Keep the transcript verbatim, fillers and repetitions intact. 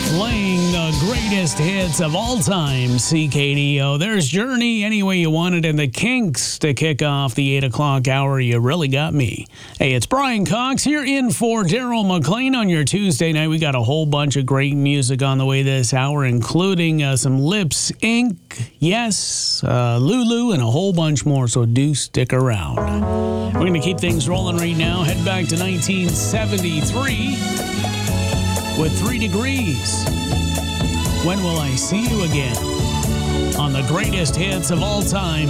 Playing the greatest hits of all time, C K D O. There's Journey, Any Way You Want It, and the Kinks to kick off the eight o'clock hour. You really got me. Hey, it's Brian Cox here in for Daryl McLean on your Tuesday night. We got a whole bunch of great music on the way this hour, including uh, some Lips Incorporated, yes, uh, Lulu, and a whole bunch more, so do stick around. We're going to keep things rolling right now. Head back to nineteen seventy-three. With Three Degrees. When Will I See You Again? On the greatest hits of all time.